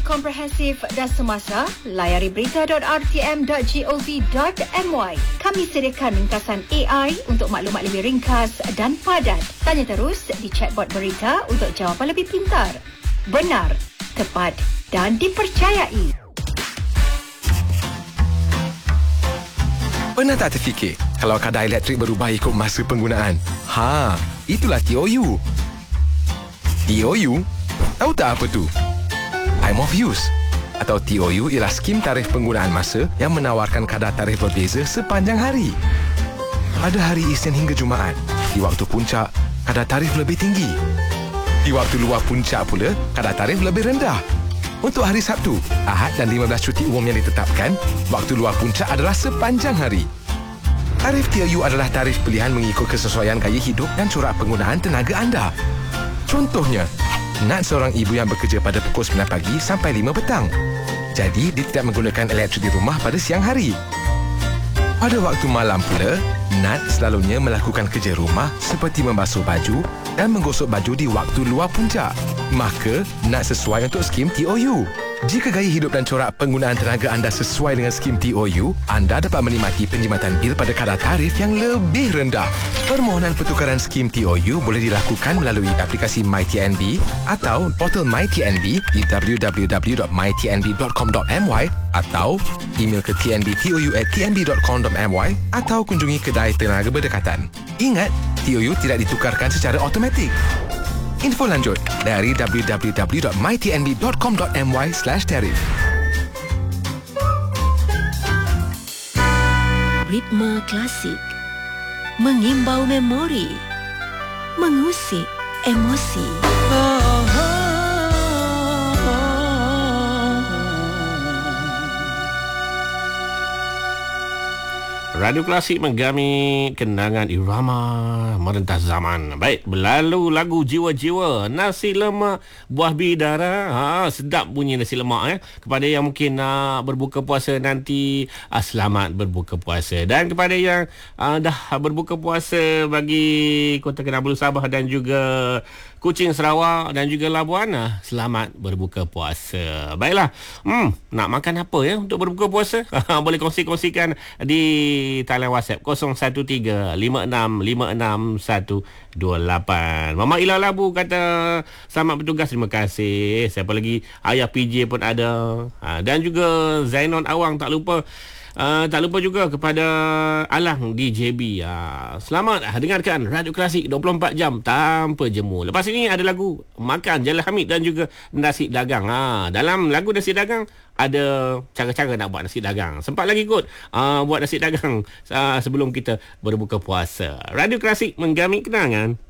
komprehensif dan semasa, layari berita.rtm.gov.my. Kami sediakan ringkasan AI untuk maklumat lebih ringkas dan padat. Tanya terus di chatbot berita untuk jawapan lebih pintar, benar, tepat dan dipercayai. Pernah tak terfikir kalau kadar elektrik berubah ikut masa penggunaan? Itulah TOU. TOU? Tahu tak apa tu? Time of Use atau TOU ialah skim tarif penggunaan masa yang menawarkan kadar tarif berbeza sepanjang hari. Pada hari Isnin hingga Jumaat, di waktu puncak, kadar tarif lebih tinggi. Di waktu luar puncak pula, kadar tarif lebih rendah. Untuk hari Sabtu, Ahad dan 15 cuti umum yang ditetapkan, waktu luar puncak adalah sepanjang hari. Tarif TOU adalah tarif pilihan mengikut kesesuaian gaya hidup dan corak penggunaan tenaga anda. Contohnya, Nat seorang ibu yang bekerja pada pukul 9 pagi sampai 5 petang. Jadi, dia tidak menggunakan elektrik di rumah pada siang hari. Pada waktu malam pula, Nat selalunya melakukan kerja rumah seperti membasuh baju dan menggosok baju di waktu luar puncak. Maka, Nat sesuai untuk skim TOU. Jika gaya hidup dan corak penggunaan tenaga anda sesuai dengan skim TOU, anda dapat menikmati penjimatan bil pada kadar tarif yang lebih rendah. Permohonan pertukaran skim TOU boleh dilakukan melalui aplikasi MyTNB atau portal MyTNB di www.mytnb.com.my atau email ke tnbtou@tnb.com.my atau kunjungi kedai tenaga berdekatan. Ingat, TOU tidak ditukarkan secara automatik. Info lanjut dari www.mytnb.com.my/tarif. Ritme klasik, mengimbau memori, mengusik emosi. Radio Klasik menggami kenangan irama merentas zaman. Baik, berlalu lagu jiwa-jiwa. Nasi lemak buah bidara. Sedap bunyi nasi lemak Kepada yang mungkin berbuka puasa nanti, selamat berbuka puasa. Dan kepada yang dah berbuka puasa bagi Kota Kinabalu, Sabah dan juga Kuching, Sarawak dan juga Labuan, selamat berbuka puasa. Baiklah, nak makan apa untuk berbuka puasa? Boleh kongsi-kongsikan di talian WhatsApp 0135656128. Mama Ila Labu kata selamat bertugas, terima kasih. Siapa lagi? Ayah PJ pun ada. Dan juga Zainon Awang, tak lupa juga kepada Alang di JB. Selamat dengarkan Radio Klasik 24 jam tanpa jemu. Lepas ini ada lagu Makan Jalal Hamid dan juga Nasi Dagang. Dalam lagu Nasi Dagang ada cara-cara nak buat nasi dagang. Sempat lagi kot buat nasi dagang sebelum kita berbuka puasa. Radio Klasik menggami kenangan.